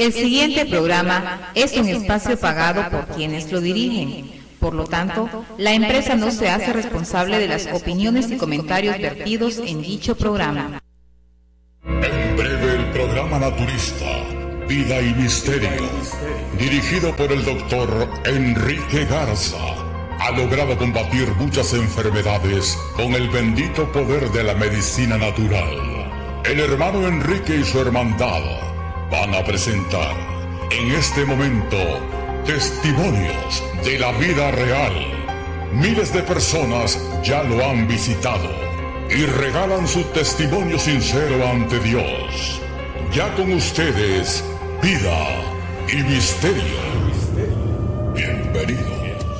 El siguiente programa es un espacio pagado por quienes lo dirigen. Por lo tanto, la empresa no se hace responsable de las opiniones y comentarios vertidos en dicho programa. En breve, el programa naturista, Vida y Misterio, dirigido por el doctor Enrique Garza, ha logrado combatir muchas enfermedades con el bendito poder de la medicina natural. El hermano Enrique y su hermandad van a presentar en este momento testimonios de la vida real. Miles de personas ya lo han visitado y regalan su testimonio sincero ante Dios. Ya con ustedes, Vida y Misterio. Bienvenidos.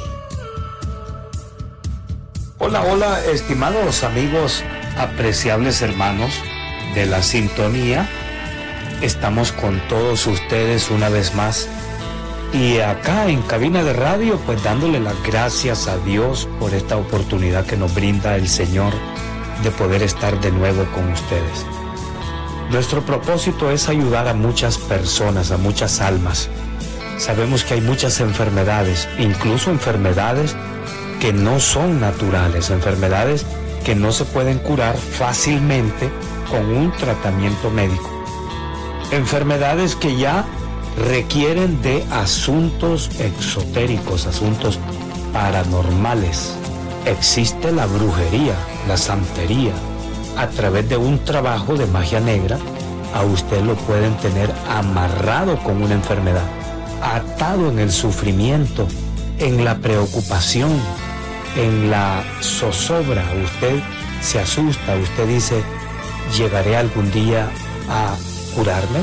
Hola, hola, estimados amigos, apreciables hermanos de la sintonía. Estamos con todos ustedes una vez más. Y acá en cabina de radio, pues dándole las gracias a Dios por esta oportunidad que nos brinda el Señor de poder estar de nuevo con ustedes. Nuestro propósito es ayudar a muchas personas, a muchas almas. Sabemos que hay muchas enfermedades, incluso enfermedades que no son naturales, enfermedades que no se pueden curar fácilmente con un tratamiento médico. Enfermedades que ya requieren de asuntos exotéricos, asuntos paranormales. Existe la brujería, la santería. A través de un trabajo de magia negra, a usted lo pueden tener amarrado con una enfermedad, atado en el sufrimiento, en la preocupación, en la zozobra. Usted se asusta, usted dice, ¿llegaré algún día a curarme?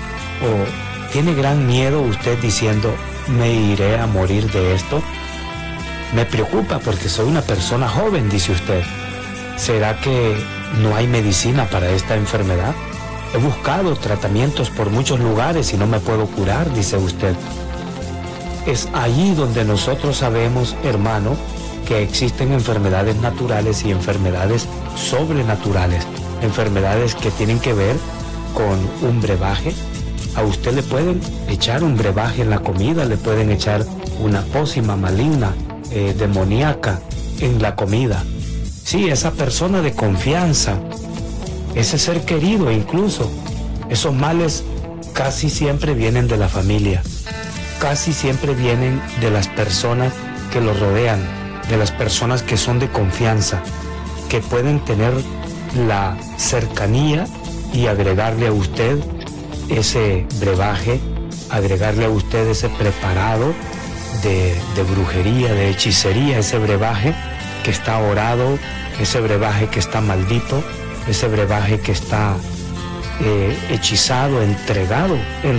¿O tiene gran miedo usted diciendo, me iré a morir de esto? Me preocupa porque soy una persona joven, dice usted. ¿Será que no hay medicina para esta enfermedad? He buscado tratamientos por muchos lugares y no me puedo curar, dice usted. Es allí donde nosotros sabemos, hermano, que existen enfermedades naturales y enfermedades sobrenaturales. Enfermedades que tienen que ver con un brebaje. A usted le pueden echar un brebaje en la comida, le pueden echar una pócima maligna, demoníaca en la comida. Sí, esa persona de confianza, ese ser querido incluso, esos males casi siempre vienen de la familia, casi siempre vienen de las personas que lo rodean, de las personas que son de confianza, que pueden tener la cercanía y agregarle a usted ese brebaje, agregarle a usted ese preparado de brujería, de hechicería, ese brebaje que está orado, ese brebaje que está maldito, ese brebaje que está hechizado, entregado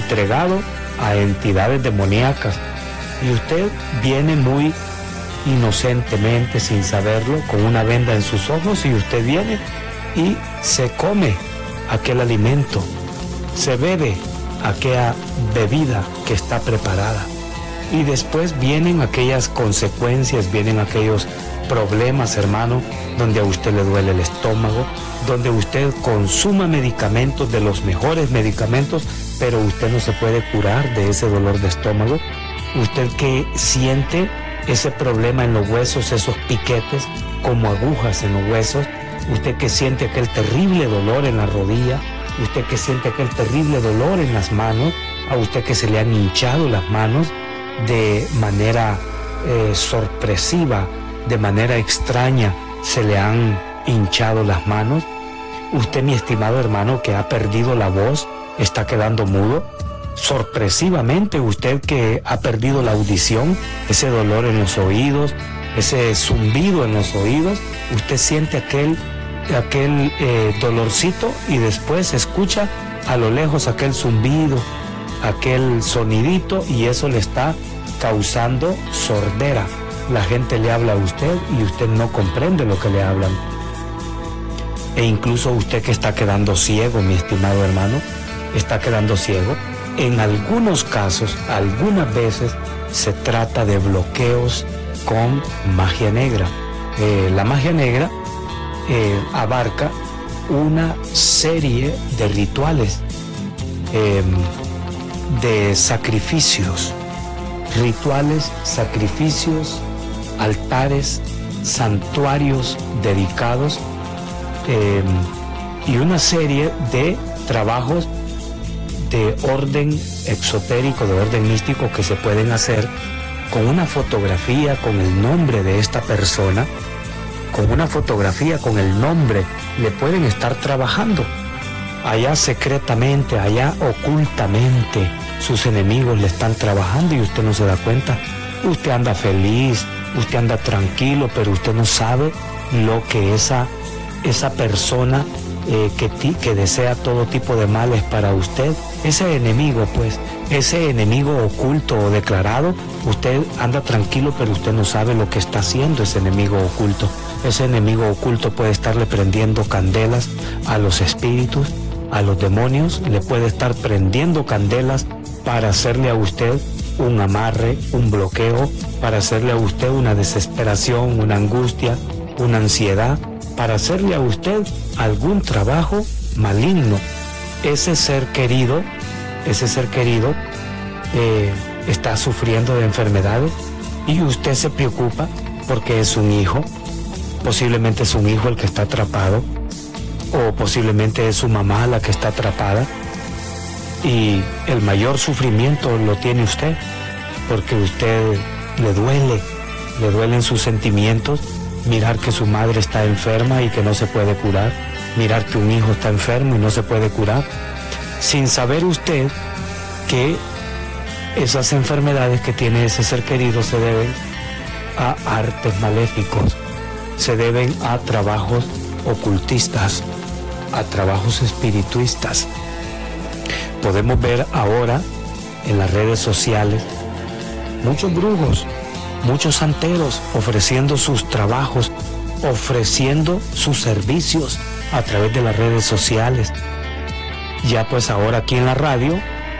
a entidades demoníacas. Y usted viene muy inocentemente, sin saberlo, con una venda en sus ojos, y usted viene y se come aquel alimento, se bebe aquella bebida que está preparada. Y después vienen aquellas consecuencias, vienen aquellos problemas, hermano, donde a usted le duele el estómago, donde usted consuma medicamentos, de los mejores medicamentos, pero usted no se puede curar de ese dolor de estómago. Usted que siente ese problema en los huesos, esos piquetes como agujas en los huesos, usted que siente aquel terrible dolor en la rodilla, usted que siente aquel terrible dolor en las manos, a usted que se le han hinchado las manos de manera sorpresiva, de manera extraña, se le han hinchado las manos. Usted, mi estimado hermano, que ha perdido la voz, está quedando mudo. Sorpresivamente, usted que ha perdido la audición, ese dolor en los oídos, ese zumbido en los oídos, usted siente aquel dolorcito y después escucha a lo lejos aquel zumbido, aquel sonidito, y eso le está causando sordera. La gente le habla a usted y usted no comprende lo que le hablan. E incluso usted que está quedando ciego, mi estimado hermano, está quedando ciego. En algunos casos, algunas veces, se trata de bloqueos con magia negra. La magia negra abarca una serie de rituales de sacrificios, rituales, sacrificios, altares, santuarios dedicados y una serie de trabajos de orden exotérico, de orden místico que se pueden hacer con una fotografía, con el nombre de esta persona, con una fotografía, con el nombre, le pueden estar trabajando. Allá secretamente, allá ocultamente, sus enemigos le están trabajando y usted no se da cuenta. Usted anda feliz, usted anda tranquilo, pero usted no sabe lo que esa persona que desea todo tipo de males para usted, ese enemigo, pues, ese enemigo oculto o declarado, usted anda tranquilo, pero usted no sabe lo que está haciendo ese enemigo oculto. Ese enemigo oculto puede estarle prendiendo candelas a los espíritus, a los demonios, le puede estar prendiendo candelas para hacerle a usted un amarre, un bloqueo, para hacerle a usted una desesperación, una angustia, una ansiedad, para hacerle a usted algún trabajo maligno. Ese ser querido está sufriendo de enfermedades y usted se preocupa porque es un hijo, posiblemente es un hijo el que está atrapado, o posiblemente es su mamá la que está atrapada, y el mayor sufrimiento lo tiene usted, porque usted le duelen sus sentimientos, mirar que su madre está enferma y que no se puede curar, mirar que un hijo está enfermo y no se puede curar, sin saber usted que esas enfermedades que tiene ese ser querido se deben a artes maléficos, se deben a trabajos ocultistas, a trabajos espirituistas. Podemos ver ahora en las redes sociales muchos brujos, muchos santeros ofreciendo sus trabajos, ofreciendo sus servicios a través de las redes sociales. Ya pues ahora aquí en la radio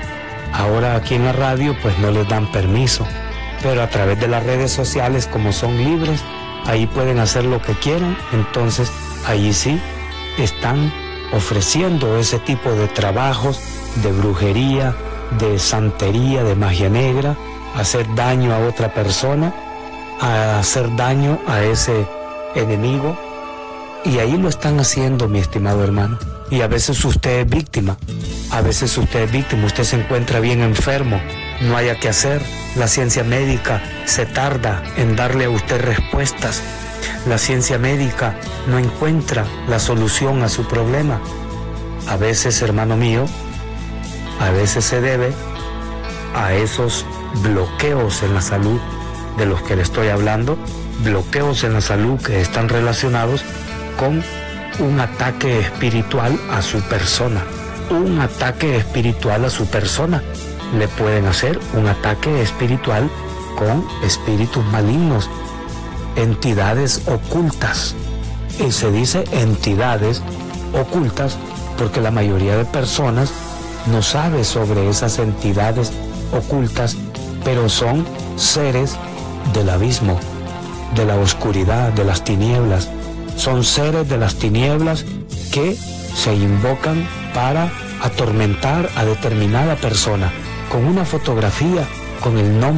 pues no les dan permiso, pero a través de las redes sociales, como son libres, ahí pueden hacer lo que quieran. Entonces ahí sí están ofreciendo ese tipo de trabajos de brujería, de santería, de magia negra, hacer daño a otra persona, a hacer daño a ese enemigo, y ahí lo están haciendo, mi estimado hermano. Y a veces usted es víctima, usted se encuentra bien enfermo, no haya que hacer, la ciencia médica se tarda en darle a usted respuestas, la ciencia médica no encuentra la solución a su problema. A veces, hermano mío, a veces se debe a esos bloqueos en la salud de los que le estoy hablando, bloqueos en la salud que están relacionados con un ataque espiritual a su persona, un ataque espiritual a su persona. Le pueden hacer un ataque espiritual con espíritus malignos, entidades ocultas. Y se dice entidades ocultas porque la mayoría de personas no sabe sobre esas entidades ocultas, pero son seres del abismo, de la oscuridad, de las tinieblas. Son seres de las tinieblas que se invocan para atormentar a determinada persona con una fotografía, con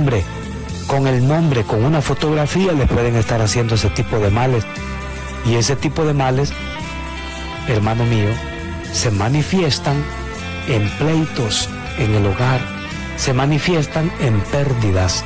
una fotografía le pueden estar haciendo ese tipo de males. Y ese tipo de males, hermano mío, se manifiestan en pleitos en el hogar, se manifiestan en pérdidas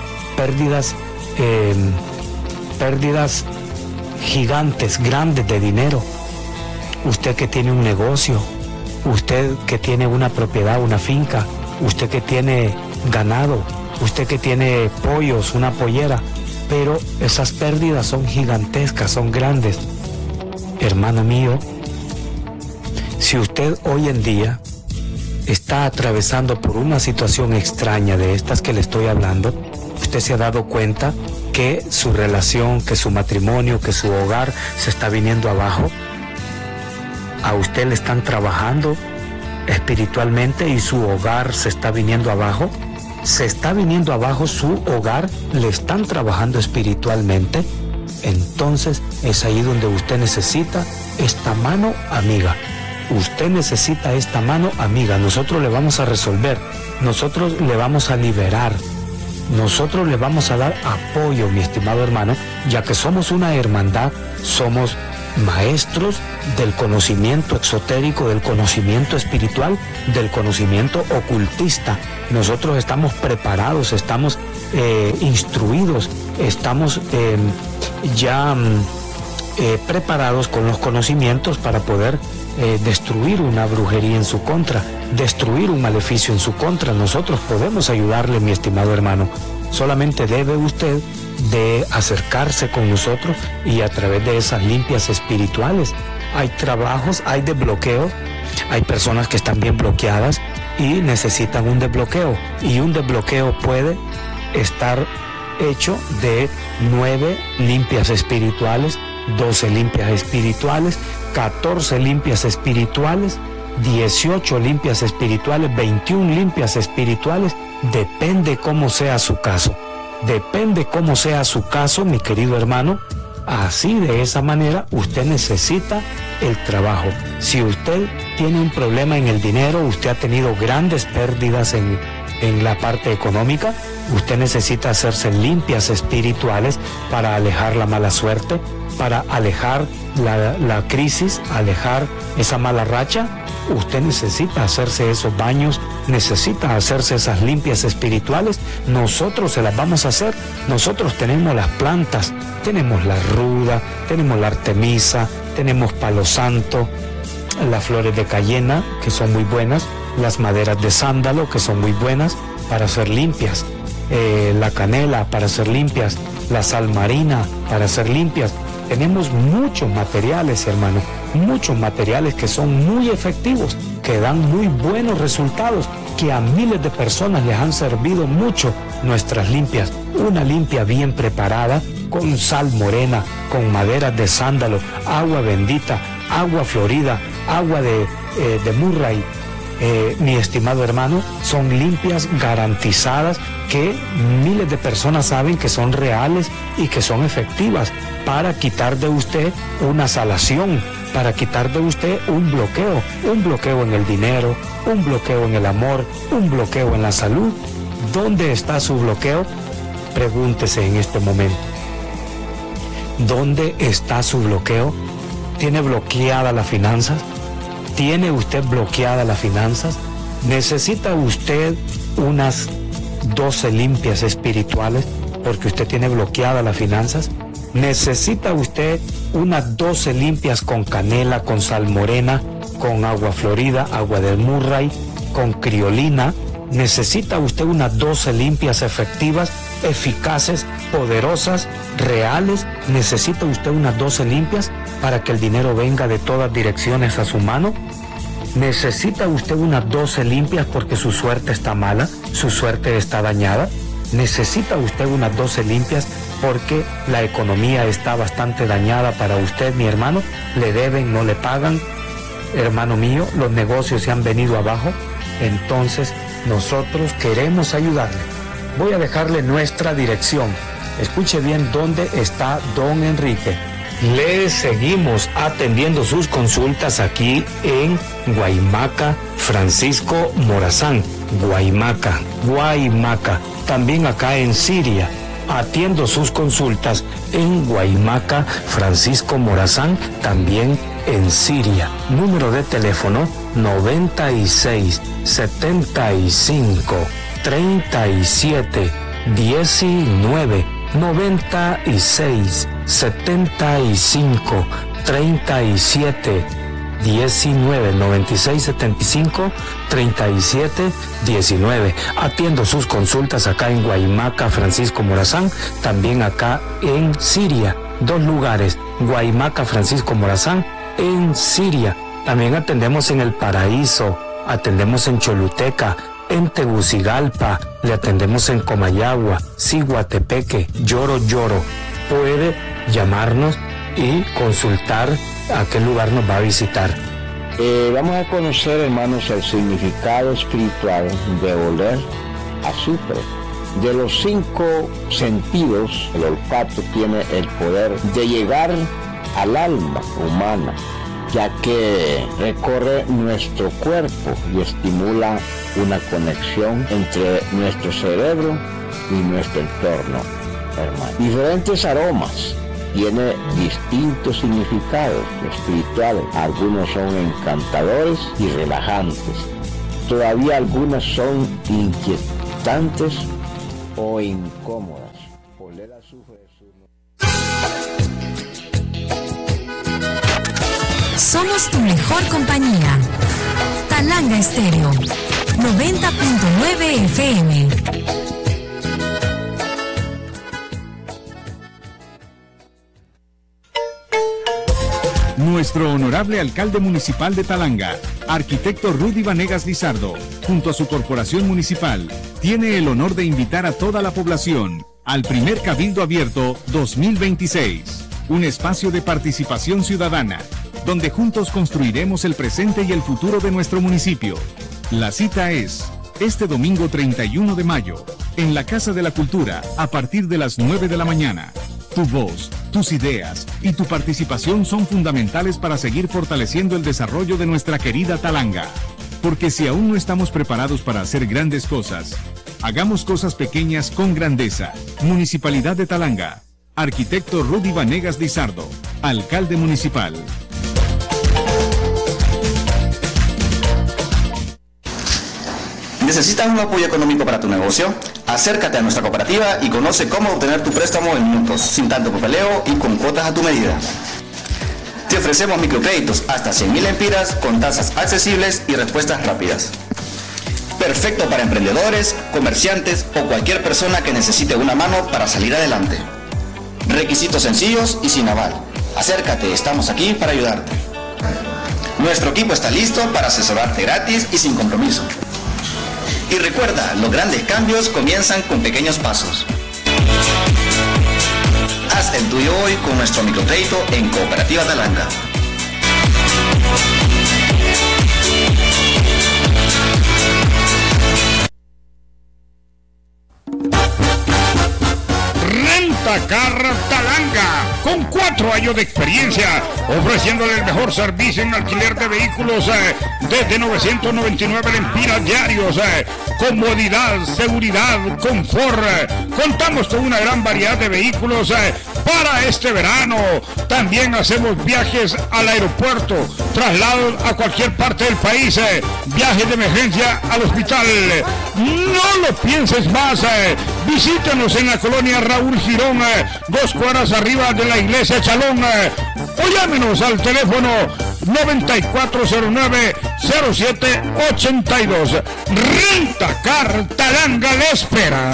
gigantes, grandes de dinero. Usted que tiene un negocio, usted que tiene una propiedad, una finca, usted que tiene ganado, usted que tiene pollos, una pollera, pero esas pérdidas son gigantescas, son grandes. Hermano mío, si usted hoy en día está atravesando por una situación extraña de estas que le estoy hablando, usted se ha dado cuenta que su relación, que su matrimonio, que su hogar se está viniendo abajo. A usted le están trabajando espiritualmente y su hogar se está viniendo abajo. Se está viniendo abajo su hogar, le están trabajando espiritualmente. Entonces es ahí donde usted necesita esta mano amiga. Usted necesita esta mano amiga. Nosotros le vamos a resolver nosotros le vamos a liberar, nosotros le vamos a dar apoyo, mi estimado hermano, ya que somos una hermandad, somos maestros del conocimiento exotérico, del conocimiento espiritual, del conocimiento ocultista. Nosotros estamos preparados, estamos instruidos, estamos preparados con los conocimientos para poder destruir una brujería en su contra, destruir un maleficio en su contra. Nosotros podemos ayudarle, mi estimado hermano. Solamente debe usted de acercarse con nosotros y a través de esas limpias espirituales. Hay trabajos, hay desbloqueos, hay personas que están bien bloqueadas y necesitan un desbloqueo. Y un desbloqueo puede estar hecho de 9 limpias espirituales, 12 limpias espirituales, 14 limpias espirituales, 18 limpias espirituales, 21 limpias espirituales. Depende cómo sea su caso. Depende cómo sea su caso, mi querido hermano. Así, de esa manera, usted necesita el trabajo. Si usted tiene un problema en el dinero, usted ha tenido grandes pérdidas en la parte económica, usted necesita hacerse limpias espirituales para alejar la mala suerte, para alejar la crisis, alejar esa mala racha. Usted necesita hacerse esos baños, necesita hacerse esas limpias espirituales. Nosotros se las vamos a hacer. Nosotros tenemos las plantas, tenemos la ruda, tenemos la artemisa, tenemos palo santo, las flores de cayena, que son muy buenas, las maderas de sándalo, que son muy buenas para hacer limpias, la canela para hacer limpias, la sal marina para hacer limpias. Tenemos muchos materiales, hermano, muchos materiales que son muy efectivos, que dan muy buenos resultados, que a miles de personas les han servido mucho nuestras limpias. Una limpia bien preparada, con sal morena, con maderas de sándalo, agua bendita, agua florida, agua de Murray. Mi estimado hermano, son limpias garantizadas que miles de personas saben que son reales y que son efectivas para quitar de usted una salación, para quitar de usted un bloqueo en el dinero, un bloqueo en el amor, un bloqueo en la salud. ¿Dónde está su bloqueo? Pregúntese en este momento. ¿Dónde está su bloqueo? ¿Tiene bloqueada las finanzas? ¿Tiene usted bloqueadas las finanzas? ¿Necesita usted unas 12 limpias espirituales porque usted tiene bloqueadas las finanzas? ¿Necesita usted unas 12 limpias con canela, con sal morena, con agua florida, agua del Murray, con criolina? ¿Necesita usted unas 12 limpias efectivas, eficaces, poderosas, reales? ¿Necesita usted unas 12 limpias para que el dinero venga de todas direcciones a su mano? ¿Necesita usted unas 12 limpias porque su suerte está mala, su suerte está dañada? ¿Necesita usted unas 12 limpias porque la economía está bastante dañada para usted, mi hermano? ¿Le deben, no le pagan? Hermano mío, los negocios se han venido abajo. Entonces, nosotros queremos ayudarle. Voy a dejarle nuestra dirección. Escuche bien dónde está don Enrique. Le seguimos atendiendo sus consultas aquí en Guaymaca, Francisco Morazán. Guaymaca. También acá en Siria. Atiendo sus consultas en Guaymaca, Francisco Morazán, también en Siria. Número de teléfono 96 75 37 19 96 75 37 19 96 75 37 19. Atiendo sus consultas acá en Guaymaca, Francisco Morazán, también acá en Siria. 2 lugares, Guaymaca, Francisco Morazán, en Siria. También atendemos en El Paraíso, atendemos en Choluteca, en Tegucigalpa, le atendemos en Comayagua, Ciguatepeque, Lloro. Puede llamarnos y consultar a qué lugar nos va a visitar. Vamos a conocer, hermanos, el significado espiritual de oler azufre. De los 5 sentidos, el olfato tiene el poder de llegar al alma humana ya que recorre nuestro cuerpo y estimula una conexión entre nuestro cerebro y nuestro entorno, hermano. Diferentes aromas, tiene distintos significados espirituales. Algunos son encantadores y relajantes. Todavía algunas son inquietantes o incómodas. Oler azufre es uno. Somos tu mejor compañía. Talanga Estéreo, 90.9 FM. Nuestro honorable alcalde municipal de Talanga, arquitecto Rudy Vanegas Lizardo, junto a su corporación municipal, tiene el honor de invitar a toda la población al primer Cabildo Abierto 2026, un espacio de participación ciudadana, donde juntos construiremos el presente y el futuro de nuestro municipio. La cita es este domingo 31 de mayo, en la Casa de la Cultura, a partir de las 9 de la mañana. Tu voz, tus ideas y tu participación son fundamentales para seguir fortaleciendo el desarrollo de nuestra querida Talanga. Porque si aún no estamos preparados para hacer grandes cosas, hagamos cosas pequeñas con grandeza. Municipalidad de Talanga. Arquitecto Rudy Vanegas Lizardo, alcalde municipal. ¿Necesitas un apoyo económico para tu negocio? Acércate a nuestra cooperativa y conoce cómo obtener tu préstamo en minutos, sin tanto papeleo y con cuotas a tu medida. Te ofrecemos microcréditos hasta 100.000 empiras con tasas accesibles y respuestas rápidas. Perfecto para emprendedores, comerciantes o cualquier persona que necesite una mano para salir adelante. Requisitos sencillos y sin aval. Acércate, estamos aquí para ayudarte. Nuestro equipo está listo para asesorarte gratis y sin compromiso. Y recuerda, los grandes cambios comienzan con pequeños pasos. Haz el tuyo hoy con nuestro microcrédito en Cooperativa Talanga. Rentacar Talanga, con 4 años de experiencia, ofreciéndole el mejor servicio en alquiler de vehículos desde 999 lempiras diarios, comodidad, seguridad, confort. Contamos con una gran variedad de vehículos para este verano. También hacemos viajes al aeropuerto, traslados a cualquier parte del país, viajes de emergencia al hospital. No lo pienses más, visítanos en la colonia Raúl Girón, 2 cuadras arriba de la iglesia Chalón, o llámenos al teléfono 9409-0782. Rentacar Talanga le espera.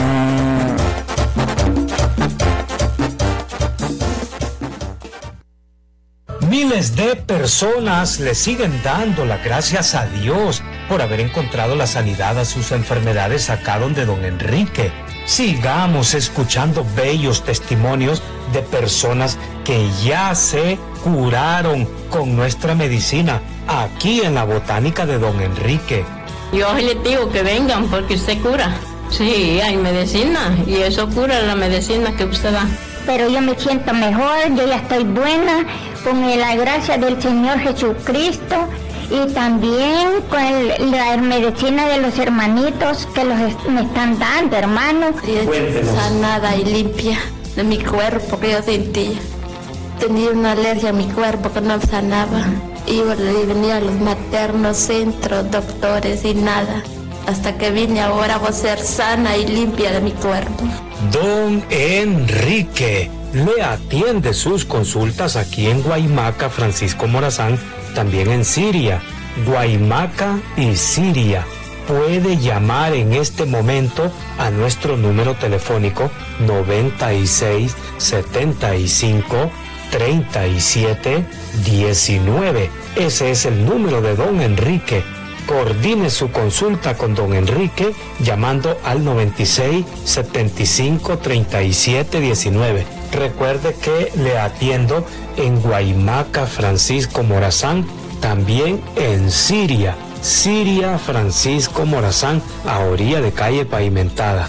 Miles de personas le siguen dando las gracias a Dios por haber encontrado la sanidad a sus enfermedades acá donde don Enrique. Sigamos escuchando bellos testimonios de personas que ya se curaron con nuestra medicina aquí en la botánica de don Enrique. Yo les digo que vengan porque usted cura. Sí, hay medicina y eso cura la medicina que usted da. Pero yo me siento mejor, yo ya estoy buena con la gracia del Señor Jesucristo y también con la medicina de los hermanitos que me están dando, hermano. Sanada y limpia de mi cuerpo que yo sentía. Tenía una alergia a mi cuerpo que no sanaba. Y venía a los maternos, centros, doctores y nada. Hasta que vine ahora a ser sana y limpia de mi cuerpo. Don Enrique le atiende sus consultas aquí en Guaymaca, Francisco Morazán, también en Siria, Guaymaca y Siria. Puede llamar en este momento a nuestro número telefónico 96 75 37 19. Ese es el número de don Enrique. Coordine su consulta con don Enrique llamando al 96 75 37 19. Recuerde que le atiendo en Guaymaca, Francisco Morazán, también en Siria, Francisco Morazán, a orilla de calle pavimentada.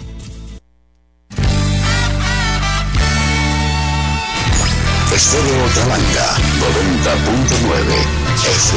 Estéreo Talanga 90.9.